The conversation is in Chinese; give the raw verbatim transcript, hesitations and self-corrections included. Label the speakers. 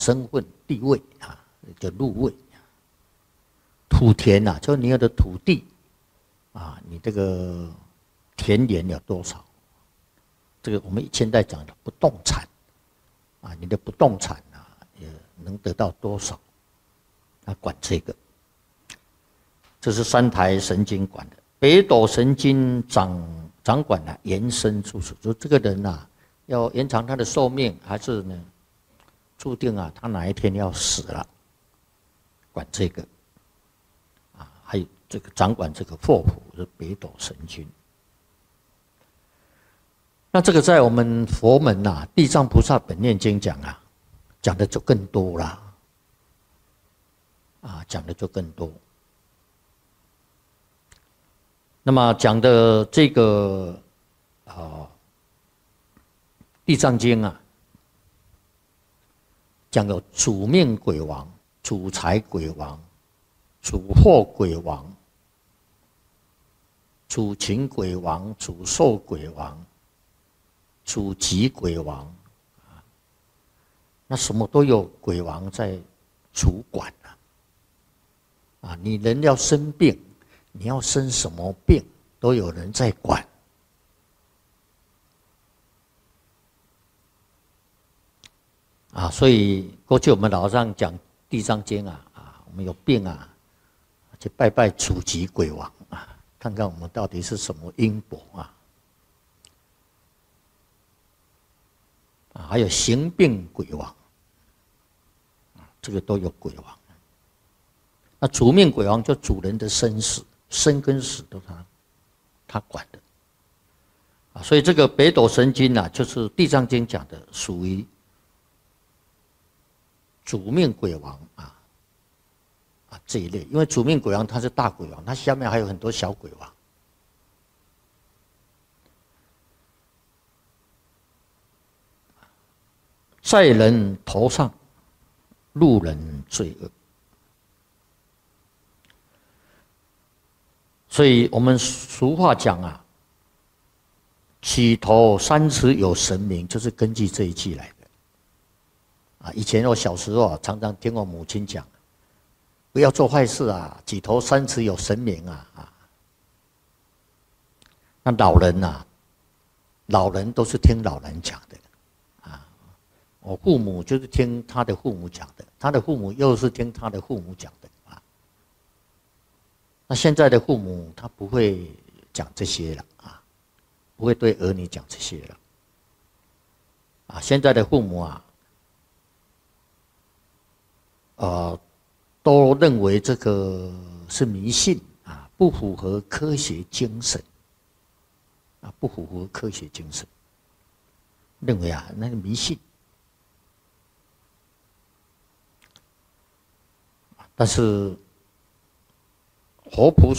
Speaker 1: 身份地位啊，叫禄位。土田啊，就是你有的土地啊，你这个田园有多少？这个我们现在讲的不动产啊，你的不动产啊，也能得到多少？他管这个。这是三台神经管的，北斗神经掌掌管了延伸处处，就这个人啊，要延长他的寿命，还是呢，注定啊，他哪一天要死了，管这个。还有这个掌管这个霍府是北斗神经。那这个在我们佛门呐、啊，《地藏菩萨本愿经》讲啊，讲的就更多啦，啊，讲的就更多。那么讲的这个啊，《地藏经》啊，讲有主命鬼王、主财鬼王。主祸鬼王、主情鬼王、主寿鬼王、主吉鬼王，啊，那什么都有鬼王在主管啊。啊，你人要生病，你要生什么病，都有人在管。啊，所以过去我们老上讲《地藏经》啊，啊，我们有病啊。去拜拜主吉鬼王啊，看看我们到底是什么因果啊！啊，还有行病鬼王，啊，这个都有鬼王。那主命鬼王就主人的生死，生跟死都他他管的。啊，所以这个北斗神经啊，就是《地藏经》讲的，属于主命鬼王啊。啊，这一类，因为主命鬼王他是大鬼王，他下面还有很多小鬼王。在人头上，路人罪恶。所以我们俗话讲啊，起头三尺有神明，就是根据这一句来的。啊，以前我小时候啊，常常听我母亲讲。不要做坏事啊！几头三尺有神明啊！啊，那老人啊，老人都是听老人讲的啊。我父母就是听他的父母讲的，他的父母又是听他的父母讲的啊。那现在的父母他不会讲这些了啊，不会对儿女讲这些了啊。现在的父母啊，呃。都认为这个是迷信啊，不符合科学精神啊，不符合科学精神。认为啊，那个迷信。但是活菩萨